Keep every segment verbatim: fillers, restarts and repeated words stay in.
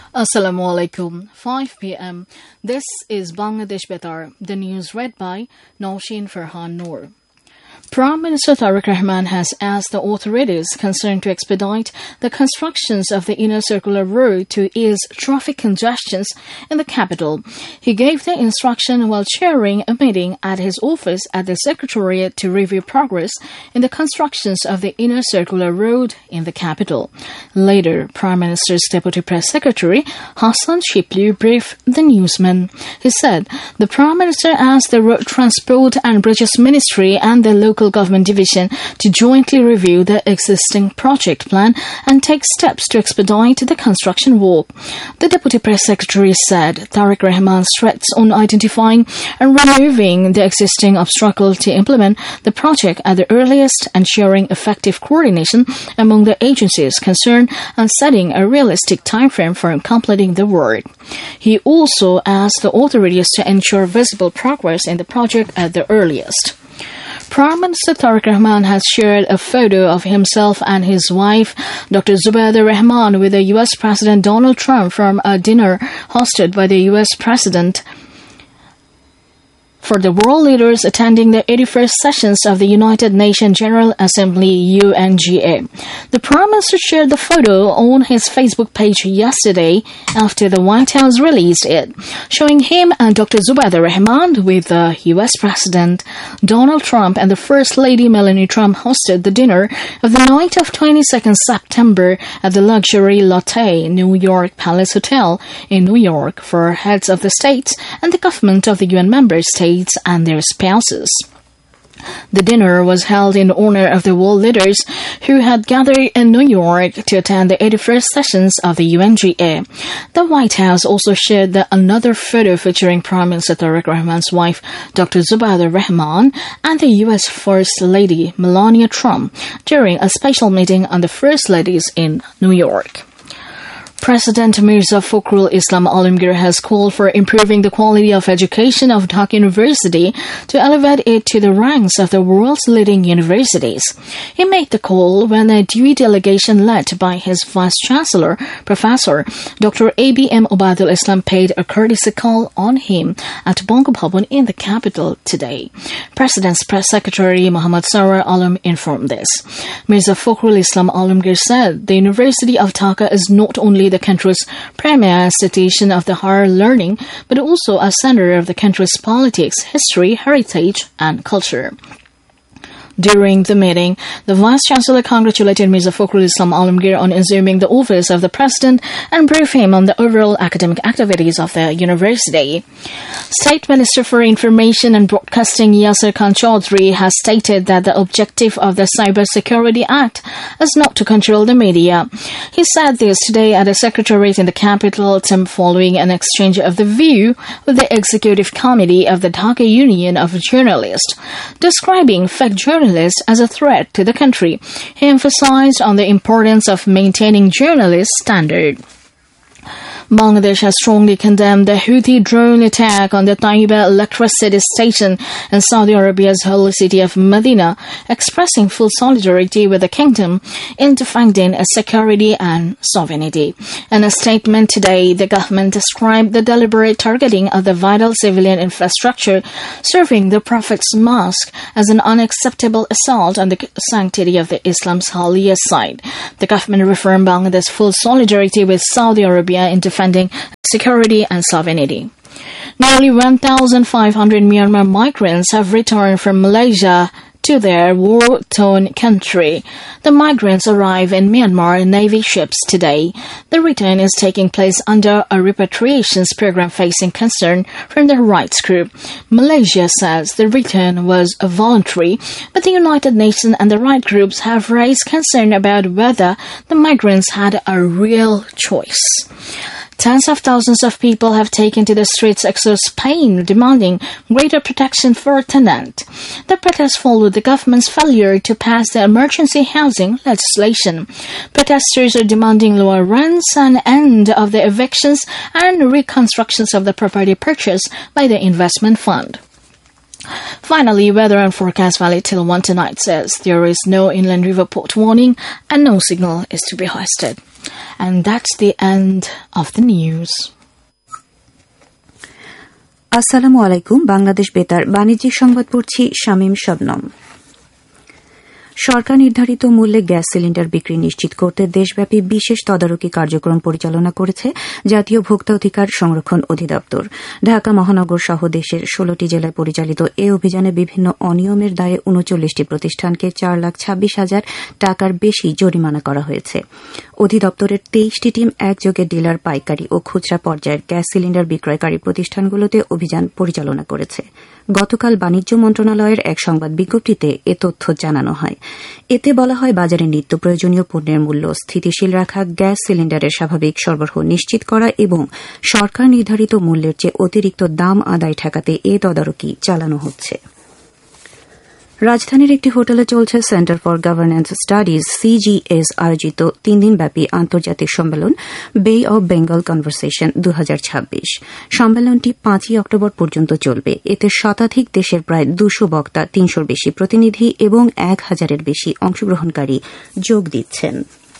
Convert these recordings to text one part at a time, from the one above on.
Assalamu alaikum. five p.m. This is Bangladesh Betar. The news read by Naushin Farhan Noor. Prime Minister Tariq Rahman has asked the authorities concerned to expedite the constructions of the inner circular road to ease traffic congestions in the capital. He gave the instruction while chairing a meeting at his office at the Secretariat to review progress in the constructions of the inner circular road in the capital. Later, Prime Minister's Deputy Press Secretary Hassan Shipli briefed the newsmen. He said the Prime Minister asked the Road Transport and Bridges Ministry and the local government division to jointly review the existing project plan and take steps to expedite the construction work. The Deputy Press Secretary said Tariq Rahman's threats on identifying and removing the existing obstacle to implement the project at the earliest, ensuring effective coordination among the agencies concerned and setting a realistic timeframe for completing the work. He also asked the authorities to ensure visible progress in the project at the earliest. Prime Minister Tariq Rahman has shared a photo of himself and his wife, Doctor Zubaida Rahman, with the U S President Donald Trump from a dinner hosted by the U S President for the world leaders attending the eighty-first sessions of the United Nations General Assembly U N G A. The Prime Minister shared the photo on his Facebook page yesterday after the White House released it, showing him and Doctor Zubaida Rahman with the U S President Donald Trump and the First Lady Melania Trump hosted the dinner of the night of twenty-second September at the luxury Lotte New York Palace Hotel in New York for heads of the states and the government of the U N member states and their spouses. The dinner was held in honor of the world leaders who had gathered in New York to attend the eighty-first sessions of the U N G A. The White House also shared the, another photo featuring Prime Minister Tariq Rahman's wife, Doctor Zubaida Rahman, and the U S First Lady Melania Trump during a special meeting on the First Ladies in New York. President Mirza Fakhrul Islam Alamgir has called for improving the quality of education of Dhaka University to elevate it to the ranks of the world's leading universities. He made the call when a D U I delegation led by his Vice-Chancellor, Professor Doctor A B M Obadul Islam paid a courtesy call on him at Bangko Bhavan in the capital today. President's Press Secretary Muhammad Sarwar Alam informed this. Mirza Fakhrul Islam Alamgir said the University of Dhaka is not only the country's premier institution of the higher learning, but also a center of the country's politics, history, heritage, and culture. During the meeting, the Vice-Chancellor congratulated Mirza Fakhrul Islam Alamgir on assuming the office of the President and briefed him on the overall academic activities of the university. State Minister for Information and Broadcasting Yasir Khan Chaudhry has stated that the objective of the Cyber Security Act is not to control the media. He said this today at a secretariat in the capital following an exchange of the view with the Executive Committee of the Dhaka Union of Journalists, describing fake journalists as a threat to the country. He emphasized on the importance of maintaining journalist standard. Bangladesh has strongly condemned the Houthi drone attack on the Taiba electricity station in Saudi Arabia's holy city of Medina, expressing full solidarity with the kingdom in defending its security and sovereignty. In a statement today, the government described the deliberate targeting of the vital civilian infrastructure serving the Prophet's mosque as an unacceptable assault on the sanctity of the Islam's holiest site. The government reaffirmed Bangladesh's full solidarity with Saudi Arabia in defending security and sovereignty. Nearly one thousand five hundred Myanmar migrants have returned from Malaysia to their war-torn country. The migrants arrive in Myanmar in Navy ships today. The return is taking place under a repatriations program facing concern from the rights group. Malaysia says the return was voluntary, but the United Nations and the right groups have raised concern about whether the migrants had a real choice. Tens of thousands of people have taken to the streets across Spain, demanding greater protection for tenants. The protests followed the government's failure to pass the emergency housing legislation. Protesters are demanding lower rents, an end of the evictions, and reconstructions of the property purchased by the investment fund. Finally, weather and forecast valid till one tonight says there is no inland river port warning and no signal is to be hoisted. And that's the end of the news. আসসালামু আলাইকুম। বাংলাদেশ বেতার বাণিজ্যিক সংবাদ পড়ছি শামীম শবনম। সরকার নির্ধারিত মূল্যে gas cylinder বিক্রি নিশ্চিত করতে দেশব্যাপী বিশেষ তদারকি কার্যক্রম পরিচালনা করেছে জাতীয় ভোক্তা অধিকার সংরক্ষণ অধিদপ্তর। ঢাকা মহানগর সহ দেশের ষোলটি জেলায় পরিচালিত এ অভিযানে বিভিন্ন অনিয়মের দায়ে উনচল্লিশটি প্রতিষ্ঠানকে চার লাখ ছাব্বিশ হাজার টাকার বেশি জরিমানা করা হয়েছে। অধিদপ্তরের তেইশটি টিম একযোগে ডিলার, পাইকারি ও খুচরা পর্যায়ের গ্যাস সিলিন্ডার বিক্রয়কারী প্রতিষ্ঠানগুলোতে অভিযান পরিচালনা করেছে। গতকাল বাণিজ্য মন্ত্রণালয়ের এক সংবাদ বিজ্ঞপ্তিতে এ তথ্য জানানো হয়। এতে বলা হয়, বাজারে নিত্য প্রয়োজনীয় পণ্যের মূল্য স্থিতিশীল রাখা, গ্যাস সিলিন্ডারের স্বাভাবিক সরবরাহ নিশ্চিত করা এবং সরকার নির্ধারিত মূল্যের চেয়ে অতিরিক্ত দাম আদায় ঠেকাতে এ তদারকি চালানো হচ্ছে। রাজধানীর একটি হোটেলে চলছে centre for governance studies CGS আয়োজিত তিন দিনব্যাপী আন্তর্জাতিক সম্মেলন বে অব বেঙ্গল কনভারসেশন দুই হাজার ছাব্বিশ। সম্মেলনটি পাঁচই অক্টোবর পর্যন্ত চলবে। এতে শতাধিক দেশের প্রায় দুশো বক্তা, তিনশোর বেশি প্রতিনিধি এবং এক হাজারের বেশি অংশগ্রহণকারী যোগ দিচ্ছেন।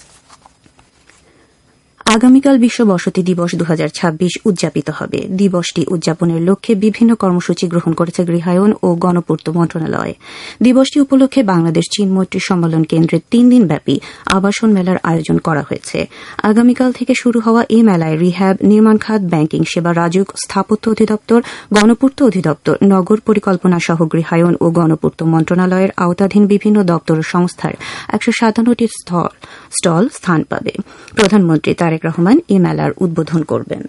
আগামীকাল বিশ্ব বসতি দিবস দুই হাজার ছাব্বিশ উদযাপিত হবে। দিবসটি উদযাপনের লক্ষ্যে বিভিন্ন কর্মসূচি গ্রহণ করেছে গৃহায়ন ও গণপূর্ত মন্ত্রণালয়। দিবসটি উপলক্ষে বাংলাদেশ চীন মৈত্রী সম্মেলন কেন্দ্রে তিন দিনব্যাপী আবাসন মেলার আয়োজন করা হয়েছে। আগামীকাল থেকে শুরু হওয়া এই মেলায় রিহ্যাব, নির্মাণ খাত, ব্যাংকিং সেবা, রাজুক, স্থাপত্য অধিদপ্তর, গণপূর্ত অধিদপ্তর, নগর পরিকল্পনা সহ গৃহায়ন ও গণপূর্ত মন্ত্রণালয়ের আওতাধীন বিভিন্ন দপ্তর ও সংস্থার একশো সাতান্নটি স্টল স্থান পাবে। প্রধানমন্ত্রী তারেক রহমান এ মেলার উদ্বোধন করবেন।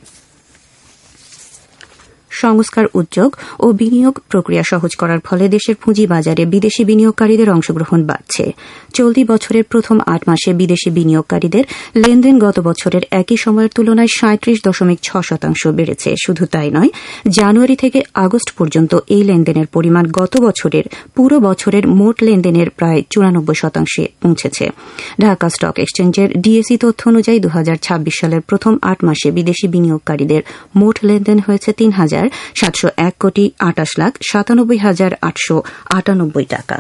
সংস্কার, উদ্যোগ ও বিনিয়োগ প্রক্রিয়া সহজ করার ফলে দেশের পুঁজি বাজারে বিদেশি বিনিয়োগকারীদের অংশগ্রহণ বাড়ছে। চলতি বছরের প্রথম আট মাসে বিদেশি বিনিয়োগকারীদের লেনদেন গত বছরের একই সময়ের তুলনায় সাঁত্রিশ দশমিক ছ শতাংশ বেড়েছে। শুধু তাই নয়, জানুয়ারি থেকে আগস্ট পর্যন্ত এই লেনদেনের পরিমাণ গত বছরের পুরো বছরের মোট লেনদেনের প্রায় চুরানব্বই শতাংশে পৌঁছেছে। ঢাকা স্টক এক্সচেঞ্জের ডিএসই তথ্য অনুযায়ী দুই হাজার ছাব্বিশ সালের প্রথম আট মাসে বিদেশি বিনিয়োগকারীদের মোট লেনদেন হয়েছে তিন হাজার সাতশো এক কোটি আটাশ লাখ সাতানব্বই হাজার আটশো আটানব্বই টাকা।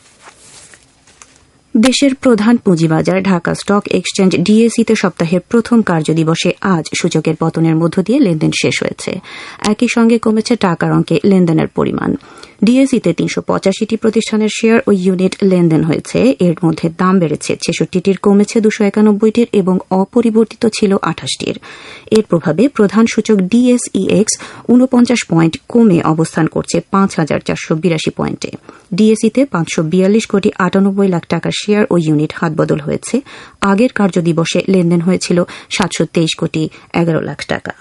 দেশের প্রধান পুঁজিবাজার ঢাকা স্টক এক্সচেঞ্জ ডিএসইতে সপ্তাহের প্রথম কার্যদিবসে আজ সূচকের পতনের মধ্য দিয়ে লেনদেন শেষ হয়েছে। একই সঙ্গে কমেছে টাকার অঙ্কে লেনদেনের পরিমাণ। ডিএসইতে তিনশো পঁচাশিটি প্রতিষ্ঠানের শেয়ার ও ইউনিট লেনদেন হয়েছে। এর মধ্যে দাম বেড়েছে ছেষট্টিটির, কমেছে দুশো একানব্বইটির এবং অপরিবর্তিত ছিল আঠাশটির। এর প্রভাবে প্রধান সূচক ডিএসইএক্স ঊনপঞ্চাশ পয়েন্ট কমে অবস্থান করছে পাঁচ হাজার চারশো বিরাশি পয়েন্টে। ডিএসইতে পাঁচশো বিয়াল্লিশ কোটি আটানব্বই লাখ টাকার শেয়ার ও ইউনিট হাতবদল হয়েছে। আগের কার্যদিবসে লেনদেন হয়েছিল সাতশো তেইশ কোটি এগারো লাখ টাকা।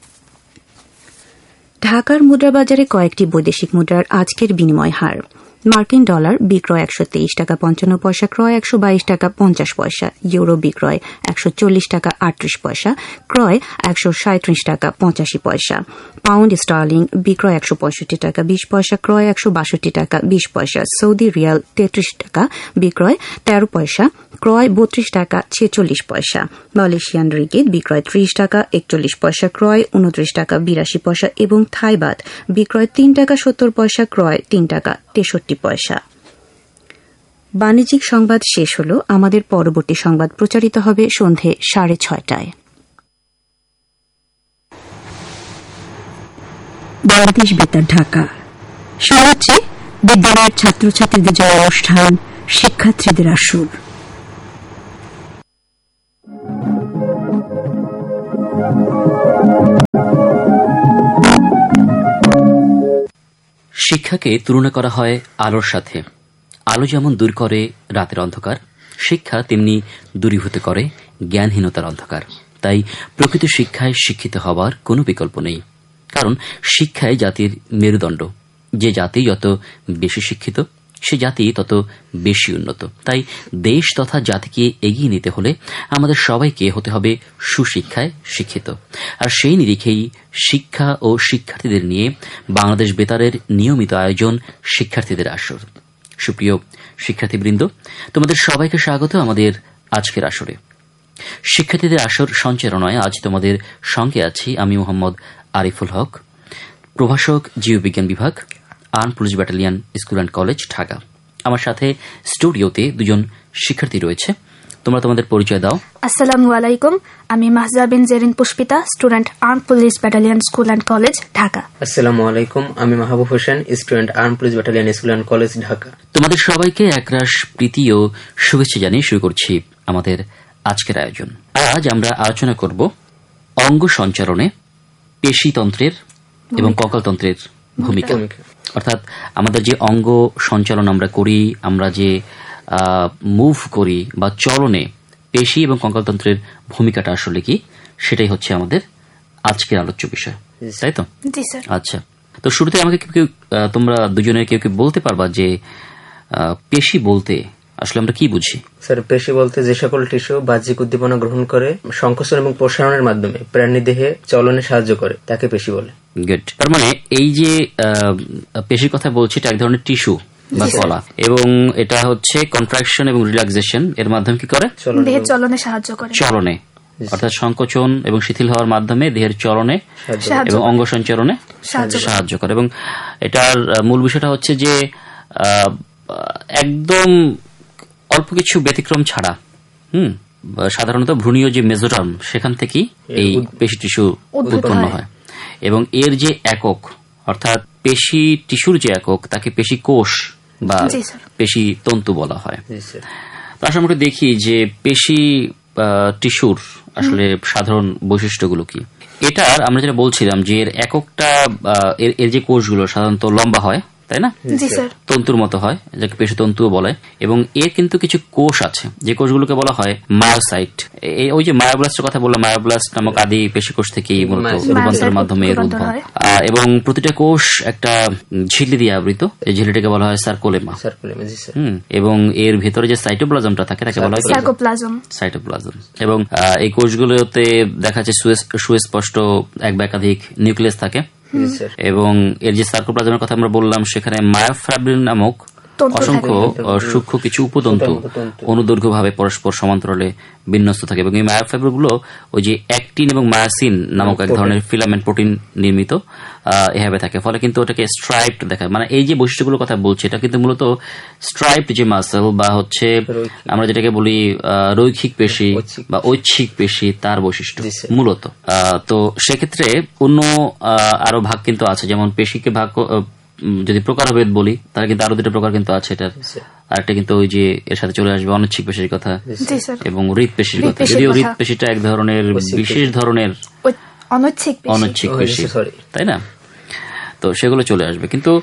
ঢাকার মুদ্রাবাজারে কয়েকটি বৈদেশিক মুদ্রার আজকের বিনিময় হার। মার্কিন ডলার বিক্রয় একশো তেইশ টাকা পঞ্চান্ন পয়সা, ক্রয় একশো বাইশ টাকা পঞ্চাশ পয়সা। ইউরো বিক্রয় একশো চল্লিশ টাকা আটত্রিশ পয়সা, ক্রয় একশো সাঁত্রিশ টাকা পঁচাশি পয়সা। পাউন্ড স্টার্লিং বিক্রয় একশো পঁয়ষট্টি টাকা বিশ পয়সা, ক্রয় একশো বাষট্টি টাকা বিশ পয়সা। সৌদি রিয়াল তেত্রিশ টাকা, বিক্রয় তেরো পয়সা, ক্রয় বত্রিশ টাকা ছেচল্লিশ পয়সা। মালয়েশিয়ান রিঙ্গিত বিক্রয় ত্রিশ টাকা একচল্লিশ পয়সা, ক্রয় উনত্রিশ টাকা বিরাশি পয়সা এবং থাই বাত বিক্রয় তিন টাকা সত্তর পয়সা, ক্রয় তিন টাকা তেষট্টি পয়সা। বাণিজ্যিক সংবাদ শেষ হল। আমাদের পরবর্তী সংবাদ প্রচারিত হবে সন্ধে সাড়ে ছয়টায়। বাংলাদেশ বেতার ঢাকা শোনাচ্ছে বিদ্যালয়ের ছাত্রছাত্রীদের জন্য অনুষ্ঠান শিক্ষার্থীদের আসর। শিক্ষাকে তুলনা করা হয় আলোর সাথে। আলো যেমন দূর করে রাতের অন্ধকার, শিক্ষা তেমনি দূরীভূত করে জ্ঞানহীনতার অন্ধকার। তাই প্রকৃত শিক্ষায় শিক্ষিত হওয়ার কোনো বিকল্প নেই, কারণ শিক্ষাই জাতির মেরুদণ্ড। যে জাতি যত বেশি শিক্ষিত, সে জাতি তত বেশি উন্নত। তাই দেশ তথা জাতিকে এগিয়ে নিতে হলে আমাদের সবাইকে হতে হবে সুশিক্ষায় শিক্ষিত। আর সেই নিরিখেই শিক্ষা ও শিক্ষার্থীদের নিয়ে বাংলাদেশ বেতারের নিয়মিত আয়োজন শিক্ষার্থীদের আসর। সুপ্রিয় শিক্ষার্থীবৃন্দ, তোমাদের সবাইকে স্বাগত আমাদের আজকের আসরে। শিক্ষার্থীদের আসর সঞ্চালনায় আজ তোমাদের সঙ্গে আছি আমি মোহাম্মদ আরিফুল হক, প্রভাষক, জীববিজ্ঞান বিভাগ, arm police battalion, school and college, Dhaka. আমার সাথে স্টুডিওতে দুজন শিক্ষার্থী রয়েছে। তোমরা তোমাদের পরিচয় দাও। আসসালামু আলাইকুম, আমি মাহজা বিন Zerin Pushpita, student arm police battalion school and college, Dhaka. আসসালামু আলাইকুম, আমি Mahbub Hossain, student arm police battalion school and college, Dhaka. তোমাদের সবাইকে একরাশ প্রীতি ও শুভেচ্ছা জানিয়ে শুরু করছি আমাদের আজকের আয়োজন। আজ আমরা আলোচনা করব অঙ্গ সঞ্চালনে পেশিতন্ত্রের এবং কঙ্কালতন্ত্রের ভূমিকা, অর্থাৎ আমাদের যে অঙ্গ সঞ্চালন আমরা করি, আমরা যে মুভ করি বা চলনে পেশি এবং কঙ্কালতন্ত্রের ভূমিকাটা আসলে কি, সেটাই হচ্ছে আমাদের আজকের আলোচ্য বিষয়, তাই তো? আচ্ছা, তো শুরুতে আমাকে কেউ তোমরা দুজনে কেউ কেউ বলতে পারবা যে পেশি বলতে আসলে আমরা কি বুঝি? স্যার, পেশি বলতে যে সকল টিস্যু বাহ্যিক উদ্দীপনা গ্রহণ করে সংকোচন এবং প্রসারণের মাধ্যমে প্রাণী দেহে চলনে সাহায্য করে, তাকে পেশি বলে। গুড। তার মানে এই যে পেশির কথা বলছি, এটা এক ধরনের টিস্যু বা কলা, এবং এটা হচ্ছে কন্ট্রাকশন এবং রিল্যাক্সেশন এর মাধ্যমে কি করে? দেহের চলনে সাহায্য করে। চলনে, অর্থাৎ সংকোচন এবং শিথিল হওয়ার মাধ্যমে দেহের চলনে এবং অঙ্গ সঞ্চালনে সাহায্য করে। এবং এটার মূল বিষয়টা হচ্ছে যে একদম অল্প কিছু ব্যতিক্রম ছাড়া হুম সাধারণত ভ্রূণীয় যে মেজোটার্ম, সেখান থেকেই এই পেশি টিস্যু উৎপন্ন হয়। এবং এর যে একক, অর্থাৎ পেশি টিস্যুর যে একক, তাকে পেশি কোষ বা পেশি তন্তু বলা হয়। তো আসলে আমরা দেখি যে পেশি টিস্যুর আসলে সাধারণ বৈশিষ্ট্যগুলো কি। এটার আমরা যেটা বলছিলাম যে এর এককটা, এর যে কোষগুলো সাধারণত লম্বা হয়, তাই না? তন্তুর মতো হয়, যাকে পেশি তন্তুও বলে। এবং এর কিন্তু কিছু কোষ আছে, যে কোষগুলোকে বলা হয় মায়োসাইট। ওই যে মায়োব্লাস্টের কথা বললাম, মায়োব্লাস্ট নামক আদি পেশি কোষ থেকেই মূলত রূপান্তরের মাধ্যমে এর উদ্ভব। এবং প্রতিটা কোষ একটা ঝিল্লি দিয়ে আবৃত, এই ঝিল্লিটাকে বলা হয় সার্কোলেমা। হুম এবং এর ভেতরে যে সাইটোপ্লাজমটা থাকে তাকে বলা হয় সাইটোপ্লাজম। সাইটোপ্লাজম। এবং এই কোষগুলোতে দেখা যাচ্ছে সুস্পষ্ট এক বা একাধিক নিউক্লিয়াস থাকে। এবং এর যে সার্কোপ্লাজমের কথা আমরা বললাম, সেখানে মায়োফাইব্রিন নামক অসংখ্য সূক্ষ্ম কিছু উপতন্তু অনুদৈর্ঘ্য ভাবে পরস্পর সমান্তরালে বিন্যস্ত থাকে। এবং এই মায়োফাইব্রিন গুলো ওই যে অ্যাক্টিন এবং মায়োসিন নামক এক ধরনের ফিলামেন্ট প্রোটিন নির্মিত এভাবে থাকে। ফলে কিন্তু ওটাকে স্ট্রাইপড দেখায়। মানে এই যে বৈশিষ্ট্যগুলোর কথা বলছি, এটা কিন্তু মূলত স্ট্রাইপড যে মাসেল বা হচ্ছে আমরা যেটাকে বলি রৈখিক পেশি বা ঐচ্ছিক পেশি, তার বৈশিষ্ট্য মূলত। তো সেক্ষেত্রে অন্য আরো ভাগ কিন্তু আছে, যেমন পেশিকে ভাগ যদি প্রকারভেদ বলি, তাহলে কিন্তু আরো দুটো প্রকার কিন্তু আছে এটার। আরেকটা কিন্তু ওই যে এর সাথে চলে আসবে অনৈচ্ছিক পেশির কথা এবং হৃৎপেশির কথা। যদিও হৃৎপেশিটা এক ধরনের বিশেষ ধরনের অনৈচ্ছিক পেশি, তাই না? তো সেগুলো চলে আসবে। কিন্তু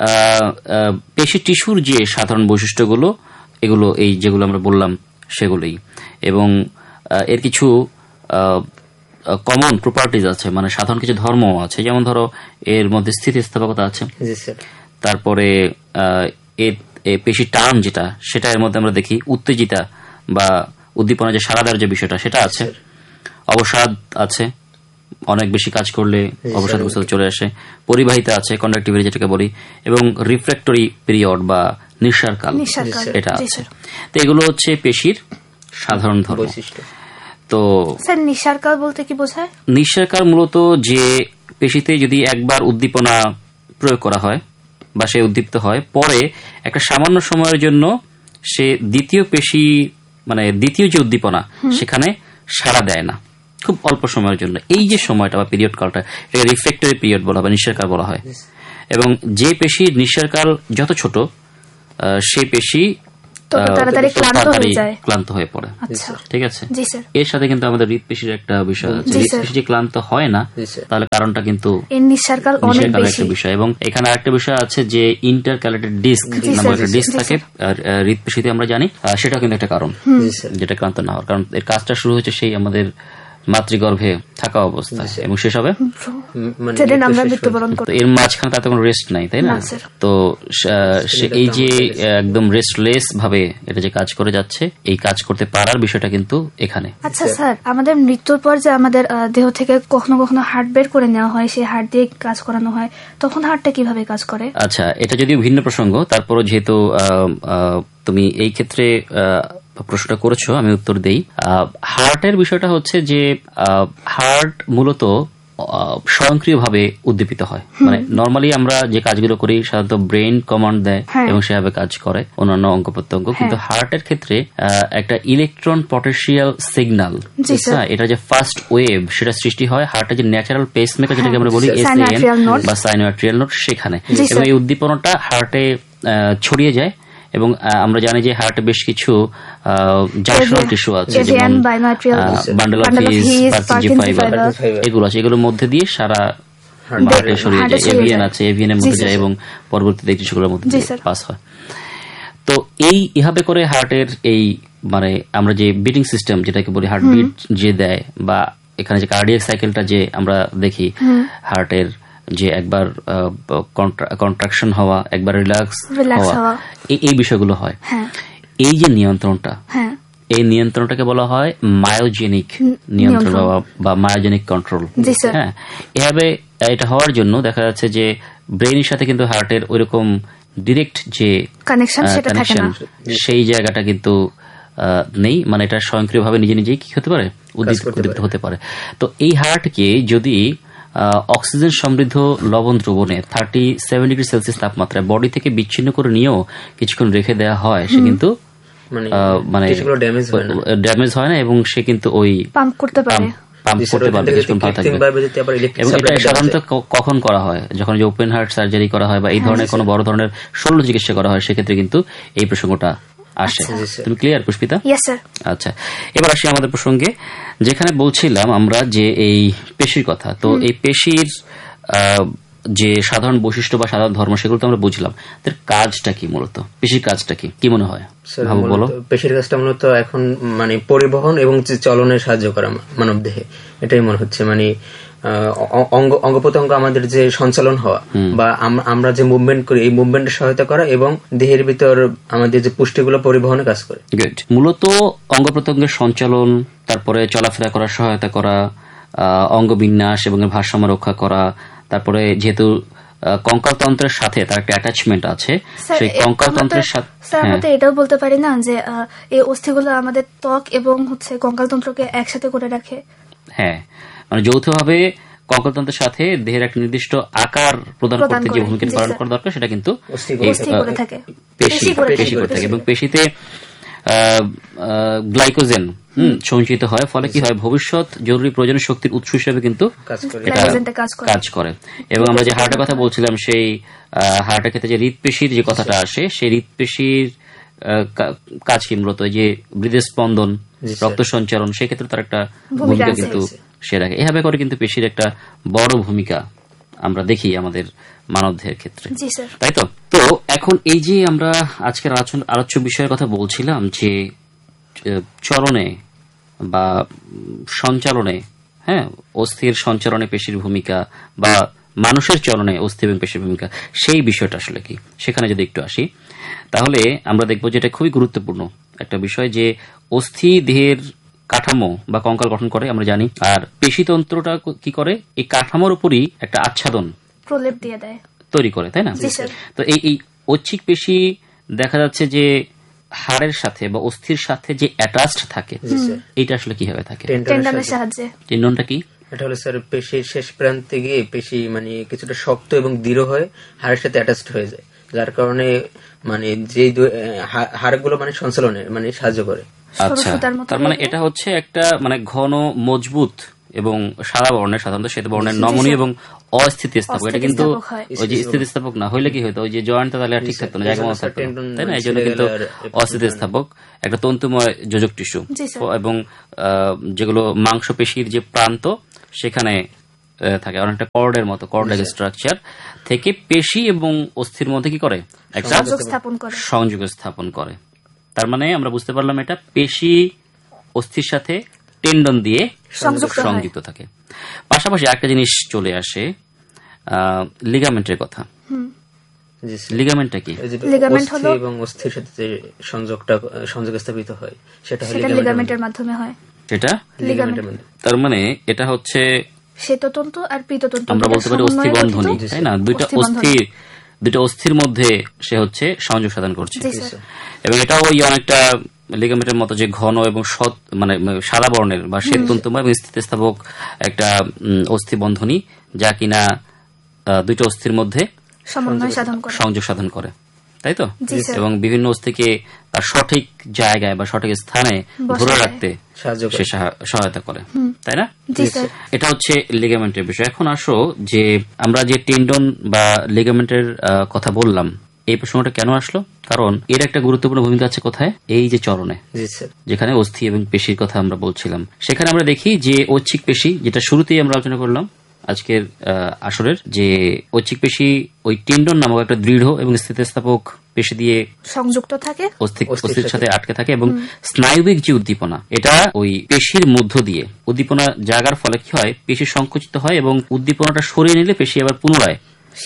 পেশি টিস্যুর যে সাধারণ বৈশিষ্ট্যগুলো, এগুলো এই যেগুলো আমরা বললাম সেগুলোই। এবং এর কিছু কমন প্রপার্টিজ আছে, মানে সাধারণ কিছু ধর্ম আছে। যেমন ধরো এর মধ্যে স্থিতিস্থাপকতা আছে, তারপরে এর পেশি টান যেটা, সেটা এর মধ্যে আমরা দেখি উত্তেজিতা বা উদ্দীপনা যে সাড়া দেওয়ার যে বিষয়টা, সেটা আছে। অবসাদ আছে, অনেক বেশি কাজ করলে অবসাদ চলে আসে। পরিবাহিতা আছে, কন্ডাক্টিভিটি যেটাকে বলি। এবং রিফ্র্যাক্টরি পিরিয়ড বা নিঃসারকাল, এটা আছে। তো এগুলো হচ্ছে পেশির সাধারণ ধর্ম। তো স্যার, নিঃসারকাল বলতে কি বোঝায়? নিঃসারকাল মূলত যে পেশিতে যদি একবার উদ্দীপনা প্রয়োগ করা হয় বা সে উদ্দীপ্ত হয়, পরে একটা সামান্য সময়ের জন্য সে দ্বিতীয় পেশি, মানে দ্বিতীয় যে উদ্দীপনা, সেখানে সাড়া দেয় না, খুব অল্প সময়ের জন্য। এই যে সময়টা বা পিরিয়ড কালটা, এটাকে রিফ্লেক্টরি পিরিয়ড বলা হয়, নিঃসারকাল বলা হয়। এবং যে পেশির নিঃসারকাল যত ছোট, সেই পেশি ক্লান্ত হয়ে পড়ে। ঠিক আছে, এর সাথে কিন্তু আমাদের হৃৎপেশির একটা বিষয় আছে। হৃৎপেশি যে ক্লান্ত হয় না, তাহলে কারণটা কিন্তু নিঃসারকাল একটা বিষয়। এবং এখানে আরেকটা বিষয় আছে যে ইন্টারক্যালেটেড ডিস্ক নামক একটা ডিস্ক থাকে হৃৎপেশিতে, আমরা জানি। সেটা কিন্তু একটা কারণ যেটা ক্লান্ত না হওয়ার। কারণ এর কাজটা শুরু হয়েছে সেই আমাদের মাতৃগর্ভে থাকা অবস্থায় এবং শেষ হবে এর মাঝখানে, তাতে কোনো রেস্ট নাই, তাই না? তো এই যে একদম রেস্টলেস ভাবে এটা যে কাজ করে যাচ্ছে, এই কাজ করতে পারার বিষয়টা কিন্তু এখানে। আচ্ছা স্যার, আমাদের মৃত্যুর পর যে আমাদের দেহ থেকে কখনো কখনো হার্ট বের করে নেওয়া হয়, সেই হার্ট দিয়ে কাজ করানো হয়, তখন হার্টটা কিভাবে কাজ করে? আচ্ছা, এটা যদিও ভিন্ন প্রসঙ্গ, তারপরও যেহেতু তুমি এই ক্ষেত্রে প্রশ্নটা করেছো, আমি উত্তর দেই। হার্টের বিষয়টা হচ্ছে যে হার্ট মূলত স্বয়ংক্রিয়ভাবে উদ্দীপিত হয়। মানে নর্মালি আমরা যে কাজগুলো করি সাধারণত ব্রেন কমান্ড দেয় এবং সেভাবে কাজ করে অন্যান্য অঙ্গ প্রত্যঙ্গ, কিন্তু হার্টের ক্ষেত্রে একটা ইলেকট্রন পটেনশিয়াল সিগন্যাল, এটা যে ফার্স্ট ওয়েভ সেটা সৃষ্টি হয় হার্টের যে ন্যাচারাল পেসমেকার যেটাকে আমরা বলি এসএএন বা সাইনোআর্ট্রিয়াল নোড সেখানে, এবং এই উদ্দীপনাটা হার্টে ছড়িয়ে যায়। এবং আমরা জানি যে হার্টে বেশ কিছু জাংশনাল টিস্যু আছে, যেমন bundle of his, Purkinje fibre, এগুলো আছে, এগুলোর মধ্যে দিয়ে সারা হার্টে ছড়িয়ে যায়। এভিএন আছে, এভিএন এর মধ্যে যায় এবং পরবর্তীতে এই টিস্যুগুলোর মধ্যে পাস হয়। তো এই এভাবে করে হার্টের এই মানে আমরা যে বিটিং সিস্টেম যেটাকে বলি হার্টবিট যে দেয়, বা এখানে যে কার্ডিয়াক সাইকেলটা যে আমরা দেখি হার্টের, যে একবার কন্ট্রাকশন হওয়া, একবার রিল্যাক্স হওয়া, এই বিষয়গুলো হয়। এই যে নিয়ন্ত্রণটা, এই নিয়ন্ত্রণটাকে বলা হয় মায়োজেনিক নিয়ন্ত্রণ বা মায়োজেনিক কন্ট্রোল। হ্যাঁ, এভাবে এটা হওয়ার জন্য দেখা যাচ্ছে যে ব্রেনের সাথে কিন্তু হার্টের ওইরকম ডিরেক্ট যে কানেকশন সেই জায়গাটা কিন্তু নেই। মানে এটা স্বয়ংক্রিয়ভাবে নিজে নিজেই কি হতে পারে, উদ্দীপিত হতে পারে। তো এই হার্টকে যদি অক্সিজেন সমৃদ্ধ লবণ দ্রবণে থার্টি সেভেন ডিগ্রি সেলসিয়াস তাপমাত্রায় বডি থেকে বিচ্ছিন্ন করে নিয়েও কিছুক্ষণ রেখে দেওয়া হয়, সে কিন্তু মানে ড্যামেজ হয় না এবং সে কিন্তু ওই পাম্প করতে পারে এবং এটা সাধারণত কখন করা হয়, যখন যে ওপেন হার্ট সার্জারি করা হয় বা এই ধরনের কোনো বড় ধরনের শল্য চিকিৎসা করা হয়, সেক্ষেত্রে কিন্তু এই প্রসঙ্গটা আসে। তুমি ক্লিয়ার পুষ্পিতা? আচ্ছা, এবার আসি আমাদের প্রসঙ্গে, যেখানে বলছিলাম আমরা যে এই পেশির কথা। তো এই পেশির যে সাধারণ বৈশিষ্ট্য বা সাধারণ ধর্ম সেগুলো তো আমরা বুঝলাম, তার কাজটা কি, মূলত পেশির কাজটা কি, কি মনে হয়? বলো। পেশির কাজটা মূলত এখন মানে পরিবহন এবং চলনে সাহায্য করা মানব দেহে, এটাই মনে হচ্ছে। মানে অঙ্গ অঙ্গ প্রত্যঙ্গ আমাদের যে সঞ্চালন হওয়া বা আমরা যে মুভমেন্ট করি, এই মুভমেন্টের সহায়তা করা এবং দেহের ভিতর আমাদের যে পুষ্টিগুলো পরিবহনে কাজ করে। গুড। মূলত অঙ্গ প্রত্যঙ্গের সঞ্চালন, তারপরে চলাফেরা করার সহায়তা করা, অঙ্গ বিন্যাস এবং ভারসাম্য রক্ষা করা, তারপরে যেহেতু কঙ্কালতন্ত্রের সাথে তার একটা অ্যাটাচমেন্ট আছে, সেই কঙ্কালতন্ত্রের সাথে আমরা এটাও বলতে পারি না যে এই অস্থিগুলো আমাদের ত্বক এবং হচ্ছে কঙ্কালতন্ত্রকে একসাথে করে রাখে। হ্যাঁ, মানে যৌথভাবে কঙ্কালতন্ত্রের সাথে দেহের একটা নির্দিষ্ট আকার প্রদান করতে যে ভূমিকা পালন করা দরকার, সেটা কিন্তু পেশি করে থাকে এবং পেশিতে গ্লাইকোজেন সঞ্চিত হয়, ফলে কি হয়, ভবিষ্যৎ জরুরি প্রয়োজনীয় শক্তির উৎস হিসেবে কিন্তু কাজ করে। এবং আমরা যে হার্টের কথা বলছিলাম, সেই হার্টের ক্ষেত্রে যে হৃদপেশির যে কথাটা আসে, সেই হৃদপেশির কাজ কি মূলত যে হৃদস্পন্দন, রক্ত সঞ্চালন, সেই ক্ষেত্রে তার একটা ভূমিকা কিন্তু সে রাখে। এভাবে করে কিন্তু পেশির একটা বড় ভূমিকা আমরা দেখি আমাদের মানবদেহের ক্ষেত্রে, তাই তো? তো এখন এই যে আমরা আজকের আলোচ্য বিষয়ের কথা বলছিলাম, যে চলনে বা সঞ্চালনে, হ্যাঁ, অস্থির সঞ্চালনে পেশির ভূমিকা বা মানুষের চলনে অস্থি এবং পেশির ভূমিকা, সেই বিষয়টা আসলে কি, সেখানে যদি একটু আসি, তাহলে আমরা দেখবো যে এটা খুবই গুরুত্বপূর্ণ একটা বিষয়, যে অস্থি দেহের কাঠামো বা কঙ্কাল গঠন করে আমরা জানি, আর পেশিতন্ত্রটা কি করে, এই কাঠামোর উপরই একটা আচ্ছাদন প্রলেপ দিয়ে দেয়, তৈরি করে, তাই না? তো এই এই ঐচ্ছিক পেশি দেখা যাচ্ছে যে হাড়ের সাথে বা অস্থির সাথে যে অ্যাটাচড থাকে, এইটা আসলে কিভাবে থাকে? টেন্ডনের সাহায্যে। টেন্ডনটা কি? এটা হলো স্যার পেশির শেষ প্রান্তে গিয়ে পেশি মানে কিছুটা শক্ত এবং দৃঢ় হয়ে হাড়ের সাথে অ্যাটাচড হয়ে যায়, যার কারণে মানে যে হাড়গুলো মানে সঞ্চালনে মানে সাহায্য করে। আচ্ছা, তার মানে এটা হচ্ছে একটা মানে ঘন, মজবুত এবং সাদা বর্ণের, সাধারণত শ্বেত বর্ণের, নমনীয় এবং অস্থিতিস্থাপক। এটা কিন্তু ওই যে স্থিতিস্থাপক না হইলে কি হইতো, ওই যে জয়েন্টটা তাহলে ঠিক থাকতো না, জায়গা মতো থাকতো, তাই না? এই জন্য কিন্তু অস্থিতিস্থাপক একটা তন্তুময় যোজক টিস্যু, এবং যেগুলো মাংস পেশির যে প্রান্ত সেখানে থাকে, অনেকটা কর্ডের মতো, কর্ড লাইক স্ট্রাকচার থেকে পেশি এবং অস্থির মধ্যে কি করে, একটা সংযোগ স্থাপন করে। তার মানে আমরা বুঝতে পারলাম এটা পেশি অস্থির সাথে টেন্ডন দিয়ে সংযুক্ত থাকে। পাশাপাশি একটা জিনিস চলে আসে, লিগামেন্টের কথা। লিগামেন্টটা কি? লিগামেন্ট হলো এবং অস্থির সাথে যে সংযোগটা সংযোগ স্থাপিত হয়, সেটা লিগামেন্টের মাধ্যমে হয়। সেটা লিগামেন্টের, তার মানে এটা হচ্ছে শ্বেততন্তু আর পীততন্তু, আমরা বলতে পারি অস্থি বন্ধনী, তাই না? দুইটা অস্থি দুটো অস্থির মধ্যে সে হচ্ছে সংযোগ সাধন করছে, এবং এটাও ওই অনেকটা লিগামেন্টের মতো যে ঘন এবং সৎ মানে সাদা বর্ণের বা শ্বেততন্তুময় এবং স্থিতিস্থাপক একটা অস্থি বন্ধনী, যা কিনা দুইটা অস্থির মধ্যে সংযোগ সাধন করে, তাই তো? এবং বিভিন্ন অস্থিকে তার সঠিক জায়গায় বা সঠিক স্থানে ধরে রাখতে সে সহায়তা করে, তাই না? এটা হচ্ছে লিগামেন্টের বিষয়। এখন আসো যে আমরা যে টেন্ডন বা লিগামেন্টের কথা বললাম, এই প্রসঙ্গটা কেন আসলো? কারণ এর একটা গুরুত্বপূর্ণ ভূমিকা আছে কোথায়? এই যে চরণে, যেখানে অস্থি এবং পেশির কথা আমরা বলছিলাম, সেখানে আমরা দেখি যে ঐচ্ছিক পেশি, যেটা শুরুতেই আমরা আলোচনা করলাম আজকের আসরের, যে ঐচ্ছিক পেশি ওই টেন্ডন নামক একটা দৃঢ় এবং স্থিতিস্থাপক পেশি দিয়ে সংযুক্ত থাকে, অস্থির সাথে আটকে থাকে, এবং স্নায়ুবিক যে উদ্দীপনা, এটা ওই পেশির মধ্য দিয়ে উদ্দীপনা জাগার ফলে কি হয়? পেশি সংকুচিত হয় এবং উদ্দীপনাটা সরিয়ে নিলে পেশি আবার পুনরায়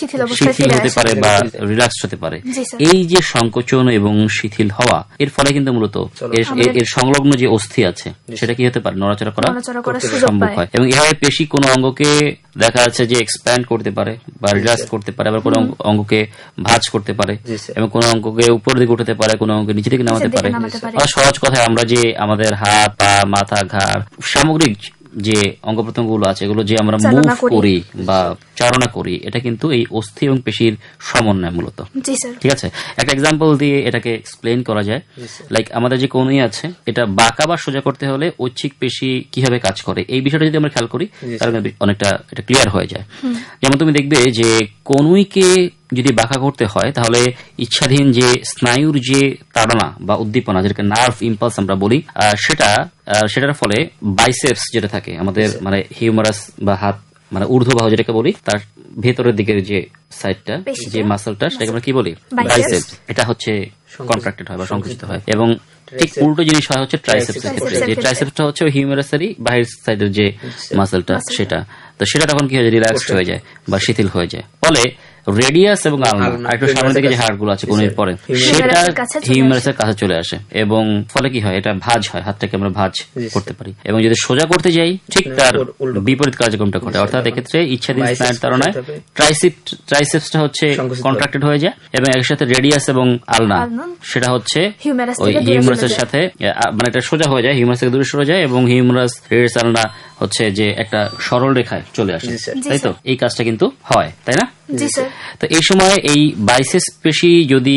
শিথিল হতে পারে বা রিল্যাক্স হতে পারে। এই যে সংকোচন এবং শিথিল হওয়া, এর ফলে কিন্তু মূলত এর সংলগ্ন যে অস্থি আছে সেটা কি হতে পারে? নড়াচড়া করা সম্ভব হয়। এবং এভাবে পেশি কোনো অঙ্গকে দেখা যাচ্ছে যে এক্সপ্যান্ড করতে পারে বা রিল্যাক্স করতে পারে, আবার কোনো অঙ্গকে ভাঁজ করতে পারে, এবং কোনো অঙ্গকে উপর দিকে উঠাতে পারে, কোনো অঙ্গকে নিচে দিকে নামাতে পারে। সহজ কথায় আমরা যে আমাদের হাত, পা, মাথা, ঘাড়, সামগ্রিক যে অঙ্গ প্রত্যঙ্গ গুলো আছে, এগুলো যে আমরা মুভ করি বা চালনা করি, এটা কিন্তু এই অস্থি এবং পেশির সমন্বয় মূলত। ঠিক আছে, একটা এক্সাম্পল দিয়ে এটাকে এক্সপ্লেন করা যায়। লাইক আমাদের যে কনুই আছে, এটা বাঁকা বা সোজা করতে হলে ঐচ্ছিক পেশি কিভাবে কাজ করে, এই বিষয়টা যদি আমরা খেয়াল করি তাহলে অনেকটা এটা ক্লিয়ার হয়ে যায়। যেমন তুমি দেখবে যে কনুইকে যদি বাঁকা করতে হয়, তাহলে ইচ্ছাধীন যে স্নায়ুর যে তাড়না বা উদ্দীপনা, যেটাকে নার্ভ ইম্পালস আমরা বলি, সেটা সেটার ফলে বাইসেপস যেটা থাকে আমাদের, মানে হিউমারাস বা হাত, মানে ঊর্ধ্ববাহু যেটাকে বলি, তার ভেতরের দিকের যে সাইডটা, যে মাসলটা, সেটাকে আমরা কি বলি? বাইসেপস। এটা হচ্ছে কন্ট্রাক্টেড হয় বা সংকুচিত হয়। এবং ঠিক উল্টো জিনিস হয় হচ্ছে ট্রাইসেপস এর ক্ষেত্রে, যে ট্রাইসেপসটা হচ্ছে হিউমারাসেরই বাহির সাইডের যে মাসলটা, সেটা তো সেটা তখন কি হয়? রিল্যাক্সড হয়ে যায় বা শিথিল হয়ে যায়। ফলে রেডিয়াস এবং আলনা, একটু সামনের দিকে যে হাড় গুলো আছে কোণের পরে, সেটা হিউমারাসের কাছে চলে আসে, এবং ফলে কি হয়? এটা ভাঁজ হয়, হাতটাকে আমরা ভাঁজ করতে পারি। এবং যদি সোজা করতে যাই, ঠিক তার বিপরীত কার্যক্রমটা ঘটে। অর্থাৎ এক্ষেত্রে ইচ্ছাধীন স্নায়ুর তাড়নায় ট্রাইসেপসটা হচ্ছে কন্ট্রাক্টেড হয়ে যায়, এবং এর সাথে রেডিয়াস এবং আলনা সেটা হচ্ছে ওই হিউমারাসের সাথে, মানে এটা সোজা হয়ে যায়, হিউমারাস থেকে দূরে সরে যায়, এবং হিউমারাস, রেডিয়াস, আলনা হচ্ছে যে একটা সরল রেখায় চলে আসে, তাই তো? এই কাজটা কিন্তু হয়, তাই না? তো এই সময় এই বাইসেপস পেশি যদি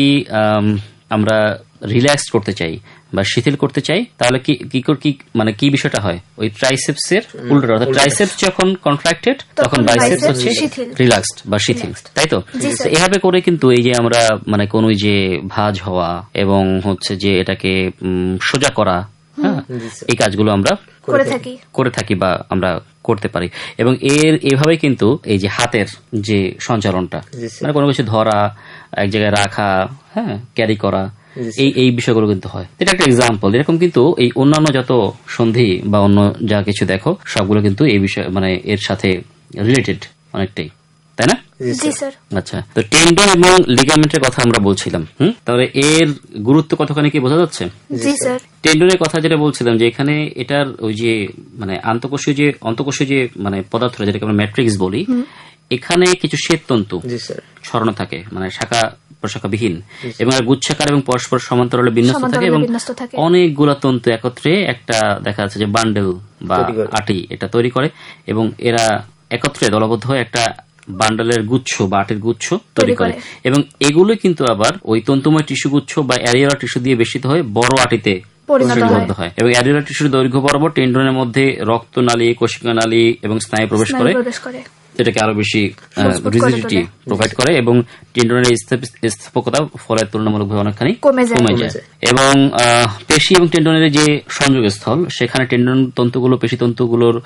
আমরা রিল্যাক্স করতে চাই বা শিথিল করতে চাই, তাহলে কি কি মানে কি বিষয়টা হয়? ওই ট্রাইসেপস এর উল্টো, অর্থাৎ ট্রাইসেপস যখন কন্ট্রাক্টেড তখন বাইসেপস হচ্ছে রিল্যাক্সড বা শিথিল, তাই তো? এভাবে করে কিন্তু এই যে আমরা মানে কোন যে ভাঁজ হওয়া এবং হচ্ছে যে এটাকে সোজা করা, হ্যাঁ, এই কাজগুলো আমরা করে থাকি বা আমরা করতে পারি। এবং এর এভাবে কিন্তু এই যে হাতের যে সঞ্চালনটা, মানে কোনো কিছু ধরা, এক জায়গায় রাখা, হ্যাঁ, ক্যারি করা, এই এই বিষয়গুলো কিন্তু হয়। এটা একটা এক্সাম্পল। এরকম কিন্তু এই অন্যান্য যত সন্ধি বা অন্য যা কিছু দেখো, সবগুলো কিন্তু এই বিষয় মানে এর সাথে রিলেটেড অনেকটাই, তাই না? আচ্ছা, তো টেন্ডন এবং লিগামেন্টের কথা আমরা বলছিলাম। হুম, তাহলে এর গুরুত্ব কতখানি কি বোঝা যাচ্ছে? টেন্ডনের কথা যেটা বলছিলাম, যে এখানে এটার ওই যে মানে আন্তঃকোষীয় যে অন্তঃকোষীয় যে মানে পদার্থ, যেটাকে আমরা ম্যাট্রিক্স বলি, এখানে কিছু শ্বেততন্তু ছড়ানো থাকে, মানে শাখা প্রশাখাবিহীন, এবং গুচ্ছাকার এবং পরস্পর সমান্তরালে বিন্যস্ত থাকে, এবং অনেকগুলা তন্তু একত্রে একটা দেখা যাচ্ছে যে বান্ডেল বা আটি এটা তৈরি করে, এবং এরা একত্রে দলবদ্ধ হয়ে একটা বান্ডেলের গুচ্ছ বা আটির গুচ্ছ তৈরি করে। এবং এগুলো কিন্তু আবার ওই তন্তুময় টিস্যু গুচ্ছ বা অ্যারিওলার টিস্যু দিয়ে বেষ্টিত হয়ে বড় আটিতে পরিণত হয়। এবং অ্যারিওলার টিস্যুর দৈর্ঘ্য বরাবর টেন্ডনের মধ্যে রক্তনালী, কোশিকা নালী এবং স্নায়ু প্রবেশ করে, যেটাকে আরো বেশি রিজিডিটি প্রোভাইড করে, এবং টেন্ডনের স্থাপকতা ফলের তুলনামূলকভাবে অনেকখানি কমে যায়। এবং পেশি এবং টেন্ডনের যে সংযোগস্থল, সেখানে টেন্ডন তন্তুগুলো পেশি তন্তুগুলোর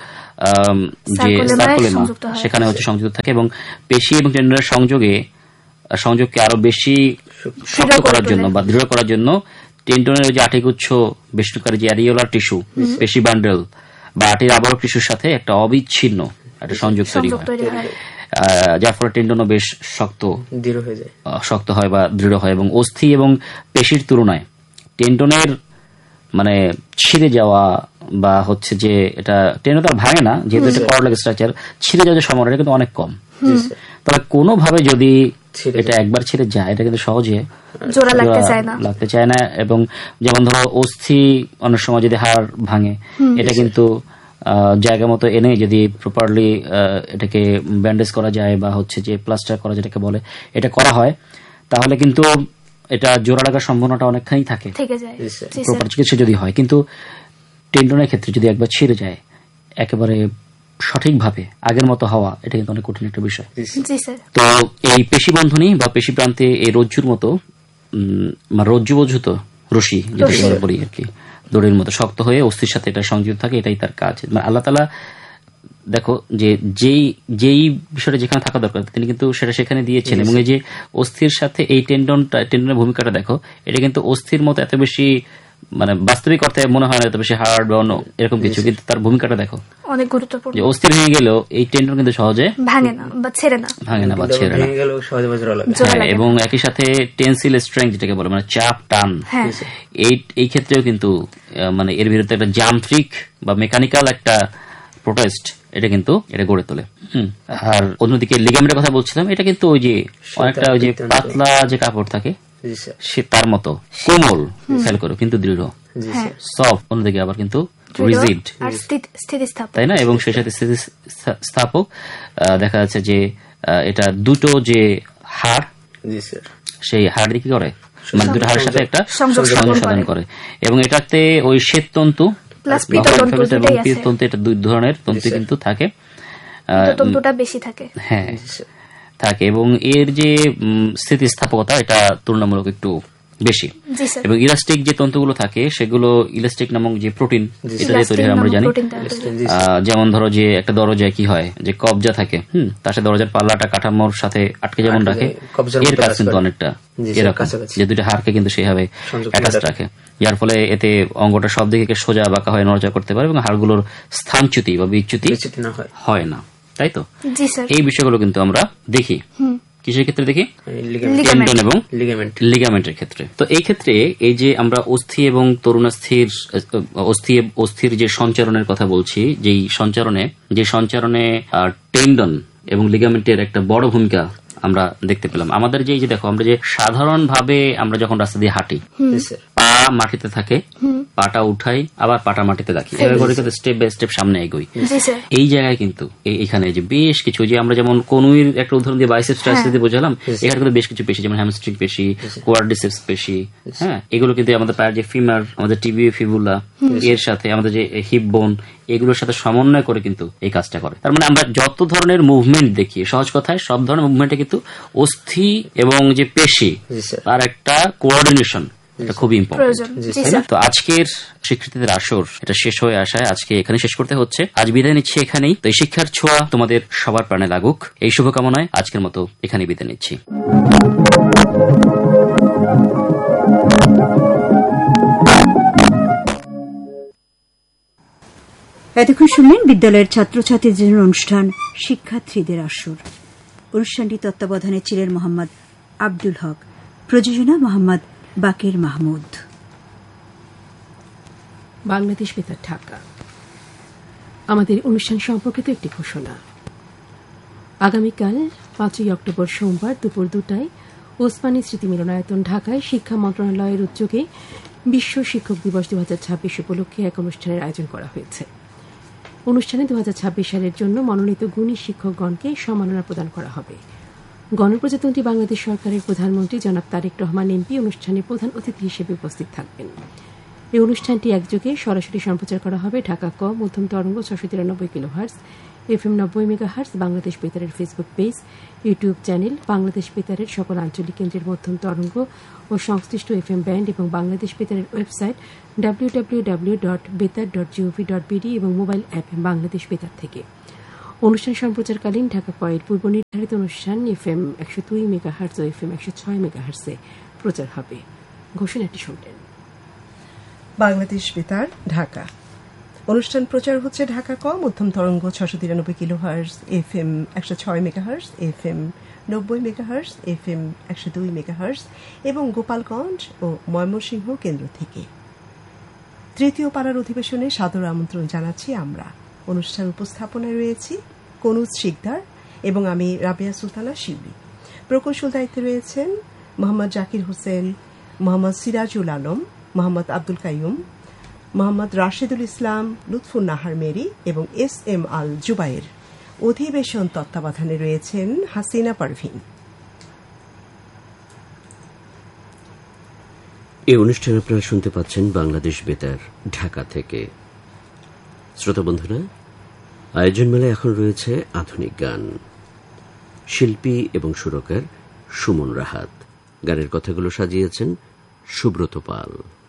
যে সার্কুলেমা, সেখানে হচ্ছে সংযুক্ত থাকে, এবং পেশি এবং টেন্ডনের সংযোগে সংযোগকে আরো বেশি শক্ত করার জন্য বা দৃঢ় করার জন্য টেন্ডনের যে আটিগুচ্ছ বেষ্টনকারী যে অ্যারিওলার টিস্যু, পেশি বান্ডেল বা আটির আবরক টিস্যুর সাথে একটা অবিচ্ছিন্ন একটা সংযোগ তৈরি হয়, যার ফলে টেন্ডনও বেশ শক্ত দৃঢ় হয়ে যায়, শক্ত হয় বা দৃঢ় হয়। এবং অস্থি এবং পেশির তুলনায় টেন্ডনের মানে ছিঁড়ে যাওয়া বা হচ্ছে যে এটা টেন্ডন তো ভাঙে না, যেহেতু এটা কর্ডলেগ স্ট্রাকচার, ছিঁড়ে যাওয়ার সম্ভাবনা কিন্তু অনেক কম। তবে কোনোভাবে যদি এটা একবার ছিঁড়ে যায় এটা কিন্তু সহজে জোড়া লাগতে চায় না লাগতে চায় না এবং যেমন ধরো অস্থি অনেক সময় যদি হাড় ভাঙে, এটা কিন্তু জায়গা মতো এনে যদি প্রপারলি এটাকে ব্যান্ডেজ করা যায় বা হচ্ছে যে প্লাস্টার করা যেটাকে বলে, এটা করা হয়, তাহলে কিন্তু এটা জোড়া লাগার সম্ভাবনাটা অনেকখানি থাকে প্রপার চিকিৎসা যদি হয়। কিন্তু টেন্ডনের ক্ষেত্রে যদি একবার ছিঁড়ে যায় একেবারে সঠিকভাবে আগের মতো হওয়া, এটা কিন্তু অনেক কঠিন একটা বিষয়। তো এই পেশি বন্ধনী বা পেশি প্রান্তে এই রজ্জুর মতো রজ্জুবদ্ধ রশি যেটা আমরা বলি আর কি, দড়ির মতো শক্ত হয়ে অস্থির সাথে এটা সংযুক্ত থাকে, এটাই তার কাজ। মানে আল্লাহ তাআলা দেখো যে যেই যেই বিষয়টা যেখানে থাকা দরকার তিনি কিন্তু সেটা সেখানে দিয়েছেন, এবং এই যে অস্থির সাথে এই টেন্ডনটা, টেন্ডনের ভূমিকাটা দেখো, এটা কিন্তু অস্থির মতো এত বেশি মানে বাস্তবিক অর্থে মনে হয় না এত বেশি হার্ড বা অন্য এরকম কিছু, কিন্তু তার ভূমিকাটা দেখো অনেক গুরুত্বপূর্ণ। যে অস্থির ভেঙে গেলেও এই টেন্ডন কিন্তু সহজে ভাঙে না বা ছেড়ে না, ভাঙে না বা ছেড়ে না, এবং একই সাথে টেনসিল স্ট্রেংথ যেটাকে বলে মানে চাপ টান, এই এই ক্ষেত্রেও কিন্তু মানে এর বিরুদ্ধে একটা যান্ত্রিক বা মেকানিক্যাল একটা প্রোটেস্ট এটা কিন্তু এটা গড়ে তোলে। আর অন্যদিকে লিগামেন্টের কথা বলছিলাম, এটা কিন্তু ওই যে অনেকটা ওই যে পাতলা যে কাপড় থাকে সে তার মতো কোমল, খেয়াল করো, কিন্তু দৃঢ়, সফট, অন্যদিকে আবার কিন্তু রিজিড, তাই না? এবং সেই সাথে স্থিতিস্থাপক দেখা যাচ্ছে যে এটা দুটো যে হাড়, সেই হাড় দিয়ে কি করে, মানে দুটো হাড়ের সাথে একটা সংযোগ সাধন করে, এবং এটাতে ওই শ্বেততন্তু এটা দুই ধরনের তন্তু কিন্তু থাকে, হ্যাঁ থাকে, এবং এর যে স্থিতিস্থাপকতা এটা তুলনামূলক একটু বেশি, এবং ইলাস্টিক যে তন্তুগুলো থাকে সেগুলো ইলাস্টিক নামক যে প্রোটিন এটা দিয়ে তৈরি হয় আমরা জানি। যেমন ধরো যে একটা দরজায় কি হয় যে কবজা থাকে, হম তার সাথে দরজার পাল্লাটা কাঠামোর সাথে আটকে যেমন রাখে, এর কাজ কিন্তু অনেকটা এরকম, যে দুটো হাড়কে কিন্তু সেইভাবে অ্যাটাচ রাখে, যার ফলে এতে অঙ্গটা সব দিকে সোজা বাঁকা হয়ে নড়াচড়া করতে পারে এবং হাড়গুলোর স্থানচ্যুতি বা বিচ্যুতি হয় না, তাই তো? এই বিষয়গুলো কিন্তু আমরা দেখি কিসের ক্ষেত্রে দেখি, টেন্ডন এবং লিগামেন্টের ক্ষেত্রে। তো এই ক্ষেত্রে এই যে আমরা অস্থি এবং তরুণাস্থির অস্থি অস্থির যে সঞ্চারণের কথা বলছি, যেই সঞ্চারণে যে সঞ্চারণে টেন্ডন এবং লিগামেন্টের একটা বড় ভূমিকা আমরা দেখতে পেলাম। আমাদের যে দেখো আমরা যে সাধারণ ভাবে আমরা যখন রাস্তা দিয়ে হাঁটি, পা মাটিতে থাকে, পাটা উঠাই, আবার পাটা মাটিতে রাখি, এভাবে কিন্তু স্টেপ বাই স্টেপ সামনে এগোই। এই জায়গায় কিন্তু এখানে যে বেশ কিছু, যে আমরা যেমন কনুইর একটা উদাহরণ দিয়ে বাইসেপস ট্রাইসেপস দিয়ে বোঝালাম, এখানে কিন্তু বেশ কিছু পেশি, যেমন হ্যামস্ট্রিং পেশি, কোয়াড্রিসেপস পেশি, হ্যাঁ এগুলো কিন্তু আমাদের পায়ের যে ফিমার, আমাদের টিবিয়া ফিবুলা, এর সাথে আমাদের যে হিপ বোন, এগুলোর সাথে সমন্বয় করে কিন্তু এই কাজটা করে। তার মানে আমরা যত ধরনের মুভমেন্ট দেখি, সহজ কথায় সব ধরনের মুভমেন্টে কিন্তু অস্থি এবং যে পেশি তার একটা কোঅর্ডিনেশন, এটা খুবই ইম্পর্টেন্ট। তো আজকের শিক্ষার্থীদের আসর এটা শেষ হয়ে আসায় আজকে এখানে শেষ করতে হচ্ছে। আজ বিদায় নিচ্ছি এখানেই। তো এই শিক্ষার ছোঁয়া তোমাদের সবার প্রাণে লাগুক, এই শুভকামনায় আজকের মতো এখানে বিদায় নিচ্ছি। এতক্ষণ শুনলেন বিদ্যালয়ের ছাত্রছাত্রীদের অনুষ্ঠান শিক্ষার্থীদের আসর। অনুষ্ঠানটি তত্ত্বাবধানে ছিলেন মোহাম্মদ আব্দুল হক, প্রযোজনা মোহাম্মদ বাকের মাহমুদ। বাংলাদেশ বেতার ঢাকা। আমাদের অনুষ্ঠান সম্পর্কিত একটি ঘোষণা। আগামীকাল পাঁচই অক্টোবর সোমবার দুপুর দুটায় ওসমানী স্মৃতি মিলনায়তন ঢাকায় শিক্ষা মন্ত্রণালয়ের উদ্যোগে বিশ্ব শিক্ষক দিবস দু হাজার ছাব্বিশ উপলক্ষে এক অনুষ্ঠানের আয়োজন করা হয়েছে। অনুষ্ঠানে দু হাজার ছাব্বিশ সালের জন্য মনোনীত গুণী শিক্ষকগণকে সম্মাননা প্রদান করা হবে। গণপ্রজাতন্ত্রী বাংলাদেশ সরকারের প্রধানমন্ত্রী জনাব তারেক রহমান এমপি অনুষ্ঠানে প্রধান অতিথি হিসেবে উপস্থিত থাকবেন। এই অনুষ্ঠানটি একযোগে সরাসরি সম্প্রচার করা হবে ঢাকা ক মধ্যম তরঙ্গ ছশো তিরানব্বই কিলোহার্টজ, এফ এম নব্বই megahertz, Bangladesh বেতারের Facebook page, YouTube channel, Bangladesh বেতারের সকল আঞ্চলিক কেন্দ্রের মধ্যম তরঙ্গ ও সংশ্লিষ্ট এফ এম ব্যান্ড এবং Bangladesh বেতারের website W W W dot বেতার ডট জিওভি ডট বিডি এবং মোবাইল অ্যাপ বাংলাদেশ বেতার থেকে। অনুষ্ঠান সম্প্রচারকালীন ঢাকা কয়ের পূর্ব নির্ধারিত অনুষ্ঠান এফ এম একশো দুই মেগাহার্টজ ও এফ এম একশো ছয় মেগাহার্টজে প্রচার হবে। ঘোষণাটি শুনলেন। বাংলাদেশ বেতার ঢাকা। অনুষ্ঠান প্রচার হচ্ছে ঢাকা ক মধ্যম তরঙ্গ ছশো তিরানব্বই কিলোহার্টজ, এফ এম একশো ছয় মেগাহার্টজ, এফ এম নব্বই মেগাহার্টজ, এফ এম একশো দুই মেগাহার্টজ এবং গোপালগঞ্জ ও ময়মনসিংহ কেন্দ্র থেকে। তৃতীয় পাড়ার অধিবেশনে সাদর আমন্ত্রণ জানাচ্ছি আমরা। অনুষ্ঠান উপস্থাপনায় রয়েছি কনুজ শিকদার এবং আমি রাবেয়া সুলতানা শিউলি। প্রকৌশল দায়িত্বে রয়েছেন মোহাম্মদ জাকির হোসেন, মোহাম্মদ সিরাজুল আলম, মোহাম্মদ আব্দুল কাইয়ুম, মোহাম্মদ রাশেদুল ইসলাম, লুৎফুন নাহার মেরি এবং এস এম আল জুবাইর। অধিবেশন তত্ত্বাবধানে রয়েছেন হাসিনা পারভিন। এই অনুষ্ঠান আপনারা শুনতে পাচ্ছেন বাংলাদেশ বেতার ঢাকা থেকে। শ্রোতা বন্ধুরা, আয়োজন মেলায় এখন রয়েছে আধুনিক গান। শিল্পী এবং সুরকার সুমন রাহাত। গানের কথাগুলো সাজিয়েছেন সুব্রত পাল।